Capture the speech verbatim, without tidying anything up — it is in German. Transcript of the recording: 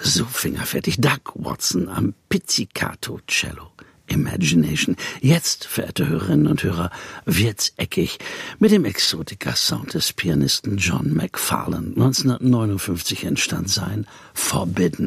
So fingerfertig. Doug Watson am Pizzicato Cello. Imagination. Jetzt, verehrte Hörerinnen und Hörer, wird's eckig mit dem Exotica-Sound des Pianisten John McFarlane. neunzehnhundertneunundfünfzig entstand sein Forbidden.